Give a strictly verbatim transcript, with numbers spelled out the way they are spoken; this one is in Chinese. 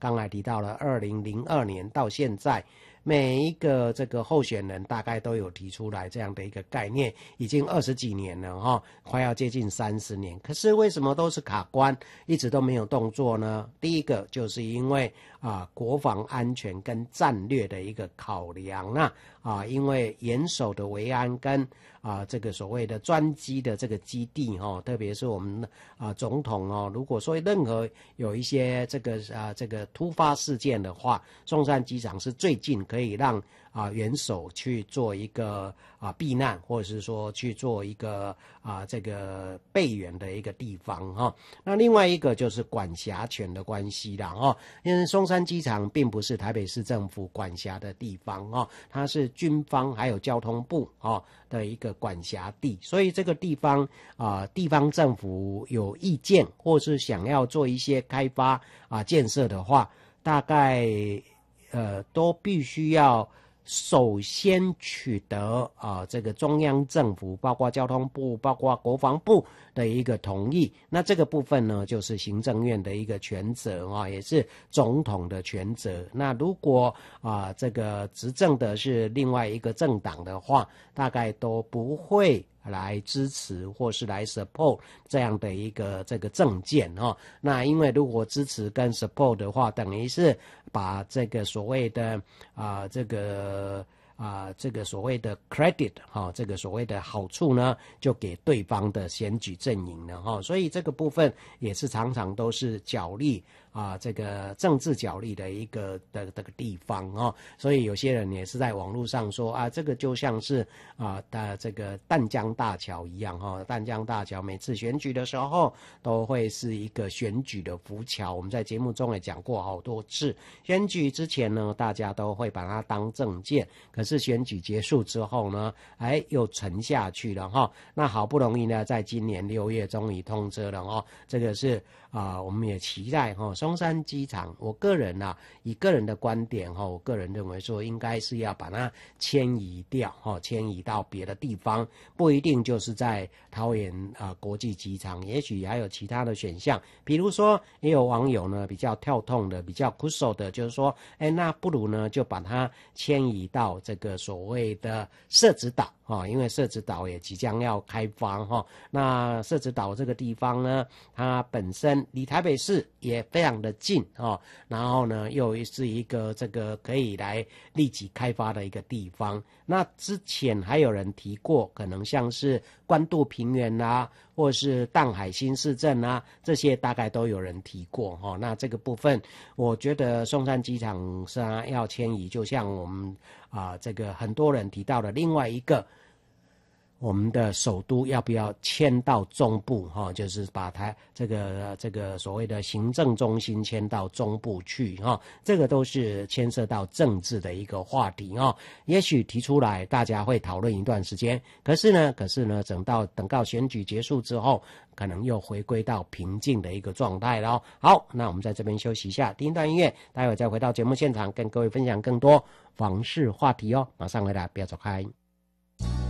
刚才提到了二零零二年到现在，每一个这个候选人大概都有提出来这样的一个概念，已经二十几年了哈，快要接近三十年。可是为什么都是卡关，一直都没有动作呢？第一个就是因为啊国防安全跟战略的一个考量啊啊，因为严守的维安跟啊这个所谓的专机的这个基地哈、哦，特别是我们啊总统哦，如果说任何有一些这个啊这个突发事件的话，松山机场是最近可以让啊元首去做一个啊避难，或者是说去做一个啊这个备援的一个地方哈、哦。那另外一个就是管辖权的关系啦哈、哦，因为松山机场并不是台北市政府管辖的地方哈、哦，它是军方还有交通部哈的一个管辖地，所以这个地方啊、呃，地方政府有意见或是想要做一些开发啊、呃、建设的话，大概呃都必须要首先取得啊、呃、这个中央政府，包括交通部、包括国防部的一个同意。那这个部分呢，就是行政院的一个权责啊，也是总统的权责。那如果啊、呃、这个执政的是另外一个政党的话，大概都不会来支持或是来 support 这样的一个这个政见哈、哦。那因为如果支持跟 support 的话，等于是把这个所谓的啊、呃、这个啊、呃、这个所谓的 credit 哈、哦，这个所谓的好处呢，就给对方的选举阵营了哈、哦。所以这个部分也是常常都是角力啊、呃，这个政治角力的一个的这个地方哦。所以有些人也是在网络上说啊，这个就像是啊的这个淡江大桥一样哈、哦，淡江大桥每次选举的时候都会是一个选举的浮桥。我们在节目中也讲过好多次，选举之前呢，大家都会把它当政见，可是选举结束之后呢，哎，又沉下去了哈、哦。那好不容易呢，在今年六月终于通车了哦，这个是啊、呃，我们也期待哈、哦，松山机场，我个人啊，以个人的观点哈、哦，我个人认为说，应该是要把它迁移掉哈、哦，迁移到别的地方，不一定就是在桃园啊、呃、国际机场，也许还有其他的选项。比如说，也有网友呢比较跳痛的、比较酷手的，就是说，哎，那不如呢就把它迁移到这个所谓的社子岛啊、哦，因为社子岛也即将要开发哈、哦。那社子岛这个地方呢，它本身离台北市也非常的近哦，然后呢又是一个这个可以来立即开发的一个地方。那之前还有人提过，可能像是关渡平原啊，或是淡海新市镇啊，这些大概都有人提过哈、哦。那这个部分，我觉得松山机场是要迁移，就像我们啊、呃、这个很多人提到的另外一个。我们的首都要不要迁到中部哈、哦？就是把它这个这个所谓的行政中心迁到中部去哈、哦，这个都是牵涉到政治的一个话题哈、哦。也许提出来大家会讨论一段时间，可是呢，可是呢，等到等到选举结束之后，可能又回归到平静的一个状态了。好，那我们在这边休息一下，听一段音乐，待会再回到节目现场，跟各位分享更多房市话题哦。马上回来，不要走开。